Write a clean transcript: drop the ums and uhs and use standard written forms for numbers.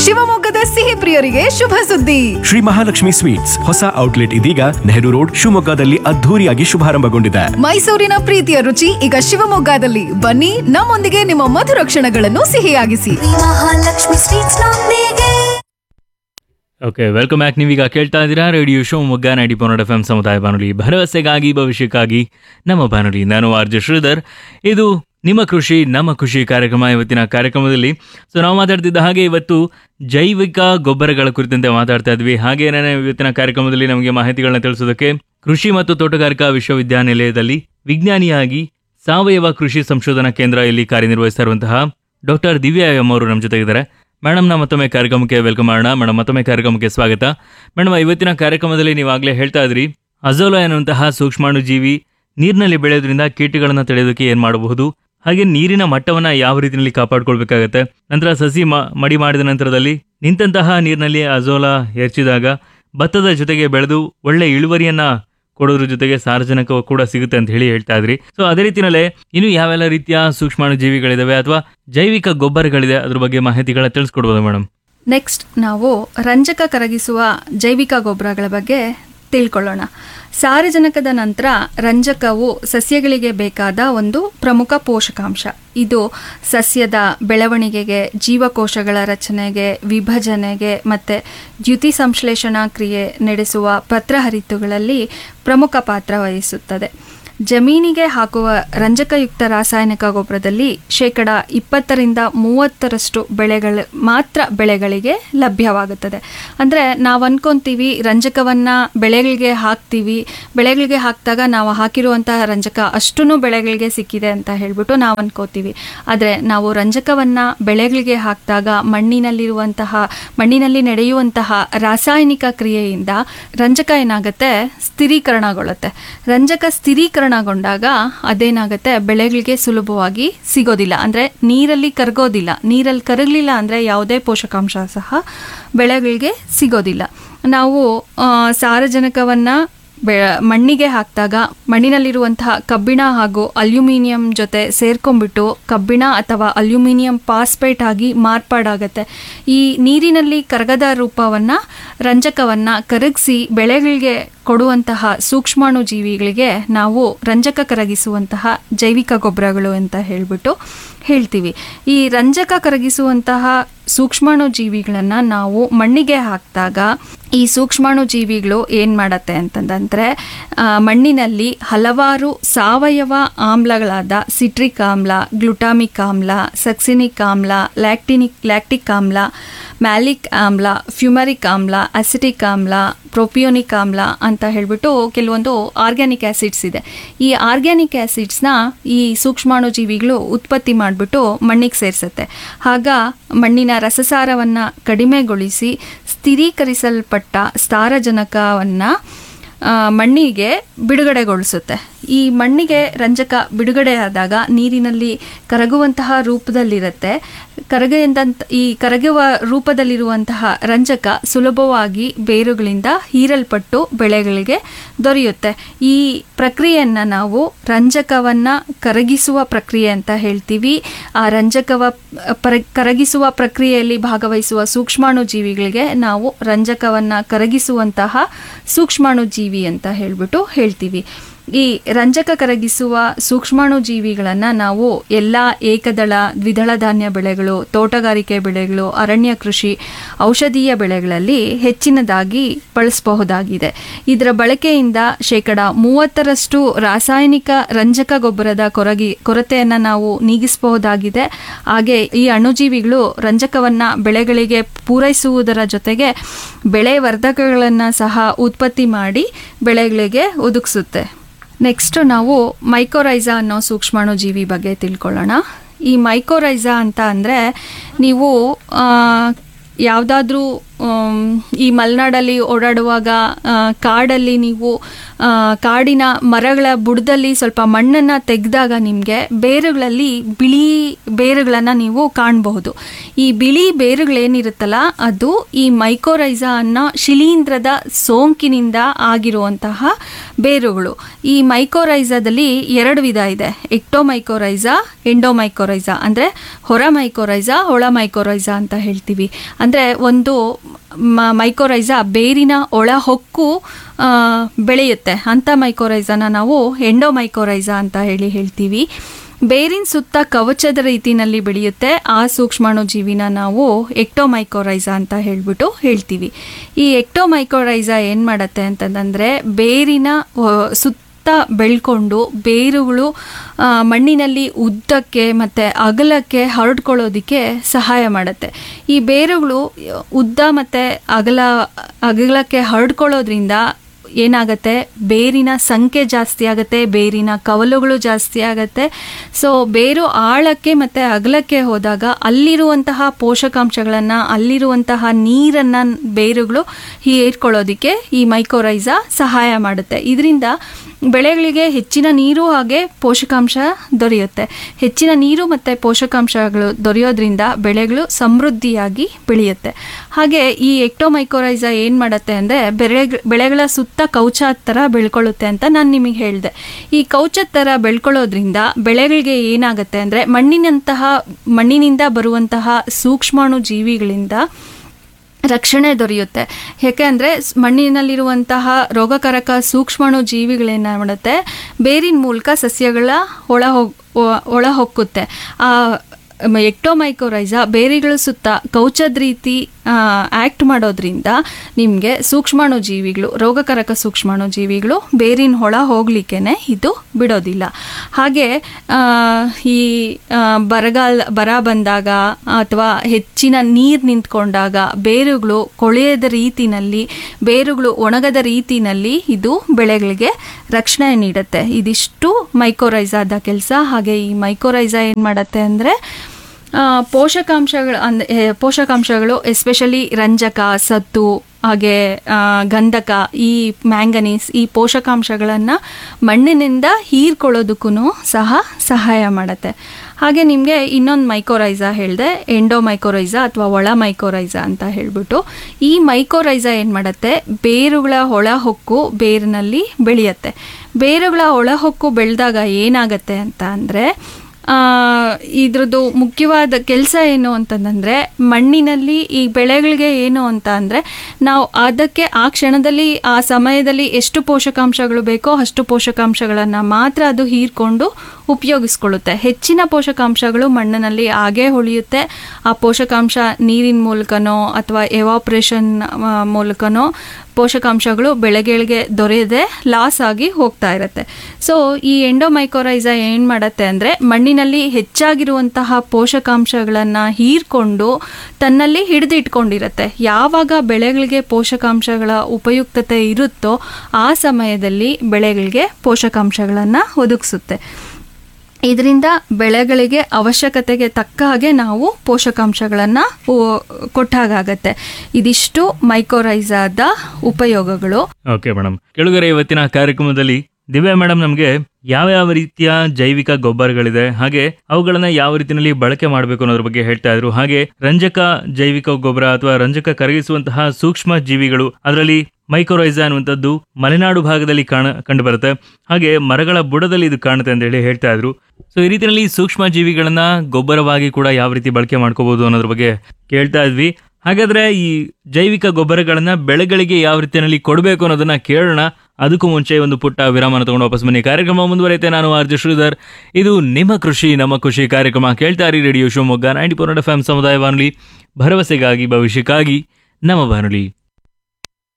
ಶಿವಮೊಗ್ಗದ ಸಿಹಿ ಪ್ರಿಯರಿಗೆ ಶುಭ ಸುದ್ದಿ. ಶ್ರೀ ಮಹಾಲಕ್ಷ್ಮಿ ಸ್ವೀಟ್ಸ್ ಹೊಸ ಔಟ್ಲೆಟ್ ಇದೀಗ ನೆಹರು ರೋಡ್ ಶಿವಮೊಗ್ಗದಲ್ಲಿ ಅದ್ಧೂರಿಯಾಗಿ ಶುಭಾರಂಭಗೊಂಡಿದೆ. ಮೈಸೂರಿನ ಪ್ರೀತಿಯ ರುಚಿ ಈಗ ಶಿವಮೊಗ್ಗದಲ್ಲಿ. ಬನ್ನಿ, ನಮ್ಮೊಂದಿಗೆ ನಿಮ್ಮ ಮಧುರ ಕ್ಷಣಗಳನ್ನು ಸಿಹಿಯಾಗಿಸಿ. ಮಹಾಲಕ್ಷ್ಮಿ ಸ್ವೀಟ್ಸ್ ನೊಂದಿಗೆ. Okay, welcome back. ನೀವೀಗ ಕೇಳ್ತಾ ಇದ್ದೀರಾ ರೇಡಿಯೋ ಶಿವಮೊಗ್ಗ 90.4 FM ಸಮುದಾಯ ಬಾನುಲಿ, ಭರವಸೆಗಾಗಿ ಭವಿಷ್ಯಕ್ಕಾಗಿ ನಮ್ಮ ಬಾನುಲಿ. ನಾನು ಆರ್ಜೆ ಶ್ರೀಧರ್. ಇದು ನಿಮ್ಮ ಕೃಷಿ ನಮ್ಮ ಖುಷಿ ಕಾರ್ಯಕ್ರಮ. ಇವತ್ತಿನ ಕಾರ್ಯಕ್ರಮದಲ್ಲಿ ನಾವು ಮಾತಾಡ್ತಿದ್ದ ಹಾಗೆ ಇವತ್ತು ಜೈವಿಕ ಗೊಬ್ಬರಗಳ ಕುರಿತಂತೆ ಮಾತಾಡ್ತಾ ಇದ್ವಿ. ಹಾಗೇನೇ ಇವತ್ತಿನ ಕಾರ್ಯಕ್ರಮದಲ್ಲಿ ನಮಗೆ ಮಾಹಿತಿಗಳನ್ನ ತಿಳಿಸೋದಕ್ಕೆ ಕೃಷಿ ಮತ್ತು ತೋಟಗಾರಿಕಾ ವಿಶ್ವವಿದ್ಯಾನಿಲಯದಲ್ಲಿ ವಿಜ್ಞಾನಿಯಾಗಿ ಸಾವಯವ ಕೃಷಿ ಸಂಶೋಧನಾ ಕೇಂದ್ರ ಇಲ್ಲಿ ಕಾರ್ಯನಿರ್ವಹಿಸ್ತಾ ಇರುವಂತಹ ಡಾಕ್ಟರ್ ದಿವ್ಯಾ ಎಂ ಅವರು ನಮ್ಮ ಜೊತೆಗಿದ್ದಾರೆ. ಮೇಡಮ್ನ ಮತ್ತೊಮ್ಮೆ ಕಾರ್ಯಕ್ರಮಕ್ಕೆ ವೆಲ್ಕಮ್ ಮಾಡೋಣ. ಮೇಡಮ್, ಮತ್ತೊಮ್ಮೆ ಕಾರ್ಯಕ್ರಮಕ್ಕೆ ಸ್ವಾಗತ. ಮೇಡಮ್, ಇವತ್ತಿನ ಕಾರ್ಯಕ್ರಮದಲ್ಲಿ ನೀವು ಆಗಲೇ ಹೇಳ್ತಾ ಇದ್ರಿ, ಅಜೋಲಾ ಎನ್ನುವಂತಹ ಸೂಕ್ಷ್ಮಾಣುಜೀವಿ ನೀರಿನಲ್ಲಿ ಬೆಳೆಯೋದ್ರಿಂದ ಕೀಟಗಳನ್ನು ತಡೆಯೋದಕ್ಕೆ ಏನು ಮಾಡಬಹುದು, ಹಾಗೆ ನೀರಿನ ಮಟ್ಟವನ್ನು ಯಾವ ರೀತಿಯಲ್ಲಿ ಕಾಪಾಡ್ಕೊಳ್ಬೇಕಾಗತ್ತೆ, ನಂತರ ಸಸಿ ಮಡಿ ಮಾಡಿದ ನಂತರದಲ್ಲಿ ನಿಂತಹ ನೀರಿನಲ್ಲಿ ಅಜೋಲಾ ಎರಚಿದಾಗ ಭತ್ತದ ಜೊತೆಗೆ ಬೆಳೆದು ಒಳ್ಳೆ ಇಳುವರಿಯನ್ನ ಕೊಡೋದ್ರ ಜೊತೆಗೆ ಸಾರಜನಕ ಕೂಡ ಸಿಗುತ್ತೆ ಅಂತ ಹೇಳ್ತಾ ಇದ್ರಿ. ಸೊ ಅದೇ ರೀತಿಯಲ್ಲೇ ಇನ್ನು ಯಾವೆಲ್ಲ ರೀತಿಯ ಸೂಕ್ಷ್ಮಾಣು ಜೀವಿಗಳಿದಾವೆ ಅಥವಾ ಜೈವಿಕ ಗೊಬ್ಬರಗಳಿದೆ, ಅದ್ರ ಬಗ್ಗೆ ಮಾಹಿತಿಗಳ ತಿಳಿಸ್ಕೊಡ್ಬೋದು ಮೇಡಮ್? ನೆಕ್ಸ್ಟ್ ನಾವು ರಂಜಕ ಕರಗಿಸುವ ಜೈವಿಕ ಗೊಬ್ಬರಗಳ ಬಗ್ಗೆ ತಿಳ್ಕೊಳ್ಳೋಣ. ಸಾರಜನಕದ ನಂತರ ರಂಜಕವು ಸಸ್ಯಗಳಿಗೆ ಬೇಕಾದ ಒಂದು ಪ್ರಮುಖ ಪೋಷಕಾಂಶ. ಇದು ಸಸ್ಯದ ಬೆಳವಣಿಗೆಗೆ, ಜೀವಕೋಶಗಳ ರಚನೆಗೆ, ವಿಭಜನೆಗೆ ಮತ್ತು ದ್ಯುತಿ ಸಂಶ್ಲೇಷಣಾ ಕ್ರಿಯೆ ನಡೆಸುವ ಪತ್ರಹರಿತುಗಳಲ್ಲಿ ಪ್ರಮುಖ ಪಾತ್ರ ವಹಿಸುತ್ತದೆ. ಜಮೀನಿಗೆ ಹಾಕುವ ರಂಜಕಯುಕ್ತ ರಾಸಾಯನಿಕ ಗೊಬ್ಬರದಲ್ಲಿ 20% ಮಾತ್ರ ಬೆಳೆಗಳಿಗೆ ಲಭ್ಯವಾಗುತ್ತದೆ. ಅಂದರೆ ನಾವು ಅನ್ಕೊಂತೀವಿ ರಂಜಕವನ್ನು ಬೆಳೆಗಳಿಗೆ ಹಾಕಿದಾಗ ನಾವು ಹಾಕಿರುವಂತಹ ರಂಜಕ ಅಷ್ಟೂ ಬೆಳೆಗಳಿಗೆ ಸಿಕ್ಕಿದೆ ಅಂತ ಹೇಳ್ಬಿಟ್ಟು ನಾವು ಅನ್ಕೋತೀವಿ. ಆದರೆ ನಾವು ರಂಜಕವನ್ನು ಬೆಳೆಗಳಿಗೆ ಹಾಕಿದಾಗ ಮಣ್ಣಿನಲ್ಲಿ ನಡೆಯುವಂತಹ ರಾಸಾಯನಿಕ ಕ್ರಿಯೆಯಿಂದ ರಂಜಕ ಏನಾಗುತ್ತೆ, ಸ್ಥಿರೀಕರಣಗೊಳ್ಳುತ್ತೆ. ರಂಜಕ ಸ್ಥಿರೀಕರಣಗೊಂಡಾಗ ಅದೇನಾಗುತ್ತೆ, ಬೆಳೆಗಳಿಗೆ ಸುಲಭವಾಗಿ ಸಿಗೋದಿಲ್ಲ, ಅಂದರೆ ನೀರಲ್ಲಿ ಕರಗೋದಿಲ್ಲ. ನೀರಲ್ಲಿ ಕರಗಲಿಲ್ಲ ಅಂದರೆ ಯಾವುದೇ ಪೋಷಕಾಂಶ ಸಹ ಬೆಳೆಗಳಿಗೆ ಸಿಗೋದಿಲ್ಲ. ನಾವು ಸಾರಜನಕವನ್ನು ಮಣ್ಣಿಗೆ ಹಾಕಿದಾಗ ಮಣ್ಣಿನಲ್ಲಿರುವಂತಹ ಕಬ್ಬಿಣ ಹಾಗೂ ಅಲ್ಯೂಮಿನಿಯಂ ಜೊತೆ ಸೇರ್ಕೊಂಡ್ಬಿಟ್ಟು ಕಬ್ಬಿಣ ಅಥವಾ ಅಲ್ಯೂಮಿನಿಯಂ ಫಾಸ್ಫೇಟ್ ಆಗಿ ಮಾರ್ಪಾಡಾಗತ್ತೆ. ಈ ನೀರಿನಲ್ಲಿ ಕರಗದ ರೂಪವನ್ನು ರಂಜಕವನ್ನು ಕರಗಿಸಿ ಬೆಳೆಗಳಿಗೆ ಕೊಡುವಂತಹ ಸೂಕ್ಷ್ಮಾಣು ಜೀವಿಗಳಿಗೆ ನಾವು ರಂಜಕ ಕರಗಿಸುವಂತಹ ಜೈವಿಕ ಗೊಬ್ಬರಗಳು ಅಂತ ಹೇಳ್ತೀವಿ. ಈ ರಂಜಕ ಕರಗಿಸುವಂತಹ ಸೂಕ್ಷ್ಮಾಣು ಜೀವಿಗಳನ್ನು ನಾವು ಮಣ್ಣಿಗೆ ಹಾಕಿದಾಗ ಈ ಸೂಕ್ಷ್ಮಾಣು ಜೀವಿಗಳು ಏನು ಮಾಡತ್ತೆ ಅಂತಂದರೆ ಮಣ್ಣಿನಲ್ಲಿ ಹಲವಾರು ಸಾವಯವ ಆಮ್ಲಗಳಾದ ಸಿಟ್ರಿಕ್ ಆಮ್ಲ, ಗ್ಲುಟಾಮಿಕ್ ಆಮ್ಲ, ಸಕ್ಸಿನಿಕ್ ಆಮ್ಲ, ಲ್ಯಾಕ್ಟಿಕ್ ಆಮ್ಲ, ಮ್ಯಾಲಿಕ್ ಆಮ್ಲ, ಫ್ಯೂಮರಿಕ್ ಆಮ್ಲ, ಅಸಿಟಿಕ್ ಆಮ್ಲ, ಪ್ರೊಪಿಯೋನಿಕ್ ಆಮ್ಲ ಅಂತ ಹೇಳ್ಬಿಟ್ಟು ಕೆಲವೊಂದು ಆರ್ಗ್ಯಾನಿಕ್ ಆ್ಯಸಿಡ್ಸ್ ಇದೆ. ಈ ಆರ್ಗ್ಯಾನಿಕ್ ಆ್ಯಸಿಡ್ಸ್ನ ಈ ಸೂಕ್ಷ್ಮಾಣು ಜೀವಿಗಳು ಉತ್ಪತ್ತಿ ಮಾಡಿಬಿಟ್ಟು ಮಣ್ಣಿಗೆ ಸೇರಿಸುತ್ತೆ. ಆಗ ಮಣ್ಣಿನ ರಸಸಾರವನ್ನು ಕಡಿಮೆಗೊಳಿಸಿ ಸ್ಥಿರೀಕರಿಸಲ್ಪಟ್ಟ ಸಾರಜನಕವನ್ನು ಮಣ್ಣಿಗೆ ಬಿಡುಗಡೆಗೊಳಿಸುತ್ತೆ. ಈ ಮಣ್ಣಿಗೆ ರಂಜಕ ಬಿಡುಗಡೆಯಾದಾಗ ನೀರಿನಲ್ಲಿ ಕರಗುವಂತಹ ರೂಪದಲ್ಲಿರುತ್ತೆ. ಕರಗುವ ರೂಪದಲ್ಲಿರುವಂತಹ ರಂಜಕ ಸುಲಭವಾಗಿ ಬೇರುಗಳಿಂದ ಹೀರಲ್ಪಟ್ಟು ಬೆಳೆಗಳಿಗೆ ದೊರೆಯುತ್ತೆ. ಈ ಪ್ರಕ್ರಿಯೆಯನ್ನು ನಾವು ರಂಜಕವನ್ನು ಕರಗಿಸುವ ಪ್ರಕ್ರಿಯೆ ಅಂತ ಹೇಳ್ತೀವಿ. ಆ ಕರಗಿಸುವ ಪ್ರಕ್ರಿಯೆಯಲ್ಲಿ ಭಾಗವಹಿಸುವ ಸೂಕ್ಷ್ಮಾಣು ಜೀವಿಗಳಿಗೆ ನಾವು ರಂಜಕವನ್ನು ಕರಗಿಸುವಂತಹ ಸೂಕ್ಷ್ಮಾಣು ಜೀವಿ ಅಂತ ಹೇಳ್ತೀವಿ. ಈ ರಂಜಕ ಕರಗಿಸುವ ಸೂಕ್ಷ್ಮಾಣು ಜೀವಿಗಳನ್ನು ನಾವು ಎಲ್ಲ ಏಕದಳ, ದ್ವಿದಳ ಧಾನ್ಯ ಬೆಳೆಗಳು, ತೋಟಗಾರಿಕೆ ಬೆಳೆಗಳು, ಅರಣ್ಯ ಕೃಷಿ, ಔಷಧೀಯ ಬೆಳೆಗಳಲ್ಲಿ ಹೆಚ್ಚಿನದಾಗಿ ಬಳಸಬಹುದಾಗಿದೆ. ಇದರ ಬಳಕೆಯಿಂದ 30% ರಾಸಾಯನಿಕ ರಂಜಕ ಗೊಬ್ಬರದ ಕೊರತೆಯನ್ನು ನಾವು ನೀಗಿಸಬಹುದಾಗಿದೆ. ಹಾಗೆ ಈ ಅಣುಜೀವಿಗಳು ರಂಜಕವನ್ನು ಬೆಳೆಗಳಿಗೆ ಪೂರೈಸುವುದರ ಜೊತೆಗೆ ಬೆಳೆ ವರ್ಧಕಗಳನ್ನು ಸಹ ಉತ್ಪತ್ತಿ ಮಾಡಿ ಬೆಳೆಗಳಿಗೆ ಒದಗಿಸುತ್ತೆ. ನೆಕ್ಸ್ಟ್ ನಾವು ಮೈಕೋರೈಸಾ ಅನ್ನೋ ಸೂಕ್ಷ್ಮಾಣು ಜೀವಿ ಬಗ್ಗೆ ತಿಳ್ಕೊಳ್ಳೋಣ. ಈ ಮೈಕೋರೈಸಾ ಅಂತ ಅಂದರೆ ನೀವು ಯಾವುದಾದ್ರೂ ಈ ಮಲೆನಾಡಲ್ಲಿ ಓಡಾಡುವಾಗ ಕಾಡಲ್ಲಿ ನೀವು ಕಾಡಿನ ಮರಗಳ ಬುಡದಲ್ಲಿ ಸ್ವಲ್ಪ ಮಣ್ಣನ್ನು ತೆಗೆದಾಗ ನಿಮಗೆ ಬೇರುಗಳಲ್ಲಿ ಬಿಳಿ ಬೇರುಗಳನ್ನು ನೀವು ಕಾಣಬಹುದು. ಈ ಬಿಳಿ ಬೇರುಗಳೇನಿರುತ್ತಲ್ಲ ಅದು ಈ ಮೈಕೋರೈಸಾ ಅನ್ನೋ ಶಿಲೀಂಧ್ರದ ಸೋಂಕಿನಿಂದ ಆಗಿರುವಂತಹ ಬೇರುಗಳು. ಈ ಮೈಕೋರೈಸಾದಲ್ಲಿ 2 ವಿಧ ಇದೆ, ಎಕ್ಟೋಮೈಕೋರೈಸಾ, ಎಂಡೋಮೈಕೋರೈಸಾ. ಅಂದರೆ ಹೊರ ಮೈಕೋರೈಸಾ, ಒಳ ಮೈಕೋರೈಸಾ ಅಂತ ಹೇಳ್ತೀವಿ. ಅಂದರೆ ಒಂದು ಮೈಕೋರೈಸಾ ಬೇರಿನ ಒಳ ಹೊಕ್ಕು ಬೆಳೆಯುತ್ತೆ, ಅಂಥ ಮೈಕೋರೈಸಾನ ನಾವು ಎಂಡೋಮೈಕೋರೈಸಾ ಅಂತ ಹೇಳ್ತೀವಿ. ಬೇರಿನ ಸುತ್ತ ಕವಚದ ರೀತಿಯಲ್ಲಿ ಬೆಳೆಯುತ್ತೆ, ಆ ಸೂಕ್ಷ್ಮಾಣು ಜೀವಿನ ನಾವು ಎಕ್ಟೋಮೈಕೋರೈಸಾ ಅಂತ ಹೇಳ್ತೀವಿ. ಈ ಎಕ್ಟೋಮೈಕೋರೈಸಾ ಏನು ಮಾಡುತ್ತೆ ಅಂತಂದರೆ ಬೇರಿನ ಸುತ್ತ ಬೆಳ್ಕೊಂಡು ಬೇರುಗಳು ಮಣ್ಣಿನಲ್ಲಿ ಉದ್ದಕ್ಕೆ ಮತ್ತು ಅಗಲಕ್ಕೆ ಹರಡ್ಕೊಳ್ಳೋದಕ್ಕೆ ಸಹಾಯ ಮಾಡುತ್ತೆ. ಈ ಬೇರುಗಳು ಉದ್ದ ಮತ್ತು ಅಗಲಕ್ಕೆ ಹರಡ್ಕೊಳ್ಳೋದ್ರಿಂದ ಏನಾಗುತ್ತೆ, ಬೇರಿನ ಸಂಖ್ಯೆ ಜಾಸ್ತಿ ಆಗುತ್ತೆ, ಬೇರಿನ ಕವಲುಗಳು ಜಾಸ್ತಿ ಆಗುತ್ತೆ. ಸೊ ಬೇರು ಆಳಕ್ಕೆ ಮತ್ತು ಅಗಲಕ್ಕೆ ಹೋದಾಗ ಅಲ್ಲಿರುವಂತಹ ಪೋಷಕಾಂಶಗಳನ್ನು, ಅಲ್ಲಿರುವಂತಹ ನೀರನ್ನು ಬೇರುಗಳು ಹೀರ್ಕೊಳ್ಳೋದಕ್ಕೆ ಈ ಮೈಕೋರೈಸಾ ಸಹಾಯ ಮಾಡುತ್ತೆ. ಇದರಿಂದ ಬೆಳೆಗಳಿಗೆ ಹೆಚ್ಚಿನ ನೀರು ಹಾಗೆ ಪೋಷಕಾಂಶ ದೊರೆಯುತ್ತೆ. ಹೆಚ್ಚಿನ ನೀರು ಮತ್ತು ಪೋಷಕಾಂಶಗಳು ದೊರೆಯೋದ್ರಿಂದ ಬೆಳೆಗಳು ಸಮೃದ್ಧಿಯಾಗಿ ಬೆಳೆಯುತ್ತೆ. ಹಾಗೆ ಈ ಎಕ್ಟೋಮೈಕೋರೈಸಾ ಏನು ಮಾಡುತ್ತೆ ಅಂದರೆ ಬೆಳೆಗಳ ಸುತ್ತ ಕವಚದ ಥರ ಬೆಳ್ಕೊಳ್ಳುತ್ತೆ ಅಂತ ನಾನು ನಿಮಗೆ ಹೇಳಿದೆ. ಈ ಕವಚದ ಥರ ಬೆಳ್ಕೊಳ್ಳೋದ್ರಿಂದ ಬೆಳೆಗಳಿಗೆ ಏನಾಗುತ್ತೆ ಅಂದರೆ ಮಣ್ಣಿನಿಂದ ಬರುವಂತಹ ಸೂಕ್ಷ್ಮಾಣು ಜೀವಿಗಳಿಂದ ರಕ್ಷಣೆ ದೊರೆಯುತ್ತೆ. ಯಾಕೆ ಅಂದರೆ ಮಣ್ಣಿನಲ್ಲಿರುವಂತಹ ರೋಗಕಾರಕ ಸೂಕ್ಷ್ಮಾಣು ಜೀವಿಗಳೇನು ಮಾಡುತ್ತೆ, ಬೇರಿನ ಮೂಲಕ ಸಸ್ಯಗಳ ಒಳ ಹೊಕ್ಕುತ್ತೆ. ಆ ಎಕ್ಟೋಮೈಕೋರೈಸಾ ಬೇರುಗಳ ಸುತ್ತ ಕವಚದ ರೀತಿ ಆ್ಯಕ್ಟ್ ಮಾಡೋದ್ರಿಂದ ನಿಮಗೆ ಸೂಕ್ಷ್ಮಾಣು ಜೀವಿಗಳು, ರೋಗಕಾರಕ ಸೂಕ್ಷ್ಮಾಣು ಜೀವಿಗಳು ಬೇರಿನ ಹೊಳ ಹೋಗ್ಲಿಕ್ಕೇನೆ ಇದು ಬಿಡೋದಿಲ್ಲ. ಹಾಗೆ ಈ ಬರ ಬಂದಾಗ ಅಥವಾ ಹೆಚ್ಚಿನ ನೀರು ನಿಂತ್ಕೊಂಡಾಗ ಬೇರುಗಳು ಕೊಳೆಯದ ರೀತಿನಲ್ಲಿ, ಬೇರುಗಳು ಒಣಗದ ರೀತಿನಲ್ಲಿ ಇದು ಬೆಳೆಗಳಿಗೆ ರಕ್ಷಣೆ ನೀಡುತ್ತೆ. ಇದಿಷ್ಟು ಮೈಕೋರೈಸಾದ ಕೆಲಸ. ಹಾಗೆ ಈ ಮೈಕೋರೈಸಾ ಏನು ಮಾಡುತ್ತೆ ಅಂದರೆ ಪೋಷಕಾಂಶಗಳು ಎಸ್ಪೆಷಲಿ ರಂಜಕ, ಸತ್ತು, ಹಾಗೆ ಗಂಧಕ, ಈ ಮ್ಯಾಂಗನೀಸ್, ಈ ಪೋಷಕಾಂಶಗಳನ್ನು ಮಣ್ಣಿನಿಂದ ಹೀರ್ಕೊಳ್ಳೋದಕ್ಕೂ ಸಹ ಸಹಾಯ ಮಾಡುತ್ತೆ. ಹಾಗೆ ನಿಮಗೆ ಇನ್ನೊಂದು ಮೈಕೋರೈಸಾ ಹೇಳಿದೆ, ಎಂಡೋಮೈಕೋರೈಸಾ ಅಥವಾ ಒಳ ಮೈಕೋರೈಸಾ ಅಂತ ಹೇಳ್ಬಿಟ್ಟು. ಈ ಮೈಕೋರೈಸಾ ಏನು ಮಾಡುತ್ತೆ, ಬೇರುಗಳ ಹೊಕ್ಕು ಬೇರಿನಲ್ಲಿ ಬೆಳೆಯುತ್ತೆ. ಬೇರುಗಳ ಹೊಕ್ಕು ಬೆಳೆದಾಗ ಏನಾಗುತ್ತೆ ಅಂತ ಅಂದರೆ ಇದ್ರದ್ದು ಮುಖ್ಯವಾದ ಕೆಲಸ ಏನು ಅಂತಂದರೆ ಮಣ್ಣಿನಲ್ಲಿ ಈ ಬೆಳೆಗಳಿಗೆ ಏನು ಅಂತ ಅಂದರೆ ನಾವು ಅದಕ್ಕೆ ಆ ಕ್ಷಣದಲ್ಲಿ ಆ ಸಮಯದಲ್ಲಿ ಎಷ್ಟು ಪೋಷಕಾಂಶಗಳು ಬೇಕೋ ಅಷ್ಟು ಪೋಷಕಾಂಶಗಳನ್ನು ಮಾತ್ರ ಅದು ಹೀರ್ಕೊಂಡು ಉಪಯೋಗಿಸ್ಕೊಳ್ಳುತ್ತೆ. ಹೆಚ್ಚಿನ ಪೋಷಕಾಂಶಗಳು ಮಣ್ಣಿನಲ್ಲಿ ಹಾಗೇ ಉಳಿಯುತ್ತೆ. ಆ ಪೋಷಕಾಂಶ ನೀರಿನ ಮೂಲಕನೋ ಅಥವಾ ಎವಾಪ್ರೇಷನ್ ಮೂಲಕನೋ ಪೋಷಕಾಂಶಗಳು ಬೆಳೆಗಳಿಗೆ ದೊರೆಯದೆ ಲಾಸ್ ಆಗಿ ಹೋಗ್ತಾ ಇರುತ್ತೆ. ಸೊ ಈ ಎಂಡೋಮೈಕೋರೈಸಾ ಏನು ಮಾಡುತ್ತೆ ಅಂದರೆ ಮಣ್ಣಿನಲ್ಲಿ ಹೆಚ್ಚಾಗಿರುವಂತಹ ಪೋಷಕಾಂಶಗಳನ್ನು ಹೀರ್ಕೊಂಡು ತನ್ನಲ್ಲಿ ಹಿಡಿದಿಟ್ಕೊಂಡಿರುತ್ತೆ. ಯಾವಾಗ ಬೆಳೆಗಳಿಗೆ ಪೋಷಕಾಂಶಗಳ ಉಪಯುಕ್ತತೆ ಇರುತ್ತೋ ಆ ಸಮಯದಲ್ಲಿ ಬೆಳೆಗಳಿಗೆ ಪೋಷಕಾಂಶಗಳನ್ನು ಒದಗಿಸುತ್ತೆ. ಇದರಿಂದ ಬೆಳೆಗಳಿಗೆ ಅವಶ್ಯಕತೆಗೆ ತಕ್ಕ ಹಾಗೆ ನಾವು ಪೋಷಕಾಂಶಗಳನ್ನು ಕೊಟ್ಟಾಗತ್ತೆ. ಇದಿಷ್ಟು ಮೈಕೋರೈಸಾದ ಉಪಯೋಗಗಳು. ಓಕೆ ಮೇಡಮ್, ಕೆಳಗರೆ ಇವತ್ತಿನ ಕಾರ್ಯಕ್ರಮದಲ್ಲಿ ದಿವ್ಯಾ ಮೇಡಮ್ ನಮಗೆ ಯಾವ ರೀತಿಯ ಜೈವಿಕ ಗೊಬ್ಬರಗಳಿದೆ, ಹಾಗೆ ಅವುಗಳನ್ನ ಯಾವ ರೀತಿಯಲ್ಲಿ ಬಳಕೆ ಮಾಡಬೇಕು ಅನ್ನೋದ್ರ ಬಗ್ಗೆ ಹೇಳ್ತಾ ಇದ್ರು. ಹಾಗೆ ರಂಜಕ ಜೈವಿಕ ಗೊಬ್ಬರ ಅಥವಾ ರಂಜಕ ಕರಗಿಸುವಂತಹ ಸೂಕ್ಷ್ಮ ಜೀವಿಗಳು, ಅದರಲ್ಲಿ ಮೈಕೋರೈಸಾ ಅನ್ನುವಂಥದ್ದು ಮಲೆನಾಡು ಭಾಗದಲ್ಲಿ ಕಂಡು ಬರುತ್ತೆ. ಹಾಗೆ ಮರಗಳ ಬುಡದಲ್ಲಿ ಇದು ಕಾಣುತ್ತೆ ಅಂತ ಹೇಳ್ತಾ ಇದ್ರು. ಸೊ ಈ ರೀತಿಯಲ್ಲಿ ಸೂಕ್ಷ್ಮ ಜೀವಿಗಳನ್ನ ಗೊಬ್ಬರವಾಗಿ ಕೂಡ ಯಾವ ರೀತಿ ಬಳಕೆ ಮಾಡ್ಕೋಬಹುದು ಅನ್ನೋದ್ರ ಬಗ್ಗೆ ಕೇಳ್ತಾ ಇದ್ವಿ. ಹಾಗಾದ್ರೆ ಈ ಜೈವಿಕ ಗೊಬ್ಬರಗಳನ್ನ ಬೆಳೆಗಳಿಗೆ ಯಾವ ರೀತಿಯಲ್ಲಿ ಕೊಡಬೇಕು ಅನ್ನೋದನ್ನ ಕೇಳೋಣ. ಅದಕ್ಕೂ ಮುಂಚೆ ಒಂದು ಪುಟ್ಟ ವಿರಾಮನ ತಗೊಂಡು ವಾಪಸ್ ಬನ್ನಿ. ಕಾರ್ಯಕ್ರಮ ಮುಂದುವರೆಯುತ್ತೆ. ನಾನು ಆರ್ಜೆ ಶ್ರೀಧರ್. ಇದು ನಿಮ್ಮ ಕೃಷಿ ನಮ್ಮ ಖುಷಿ ಕಾರ್ಯಕ್ರಮ. ಕೇಳ್ತಾ ಇರಿ ರೇಡಿಯೋ ಶಿವಮೊಗ್ಗ 90.4 FM ಸಮುದಾಯ ಬಾನುಲಿ, ಭರವಸೆಗಾಗಿ ಭವಿಷ್ಯಕ್ಕಾಗಿ ನಮ್ಮ ಬಾನುಲಿ.